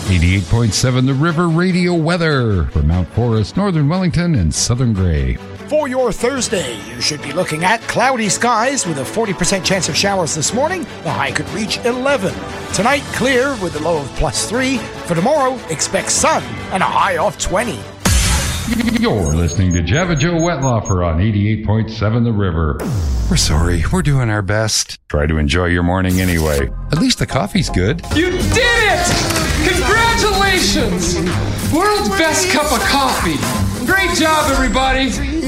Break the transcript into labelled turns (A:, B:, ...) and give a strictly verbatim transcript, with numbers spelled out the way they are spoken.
A: eighty-eight point seven The River Radio weather for Mount Forest, Northern Wellington, and Southern Grey.
B: For your Thursday, you should be looking at cloudy skies with a forty percent chance of showers this morning. The high could reach eleven. Tonight, clear with a low of plus three. For tomorrow, expect sun and a high of twenty.
A: You're listening to Java Joe Wetlaufer on eighty-eight point seven The River. We're sorry. We're doing our best. Try to enjoy your morning anyway. At least the coffee's good.
C: You did it! Congratulations! World's best cup of coffee. Great job, everybody.